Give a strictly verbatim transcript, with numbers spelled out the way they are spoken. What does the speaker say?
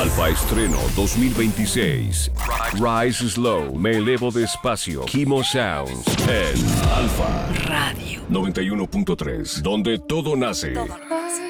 Alfa Estreno dos mil veintiséis. Rise Slow, me elevo despacio. Kimo Sounds en Alfa Radio noventa y uno punto tres, donde todo nace. Todo.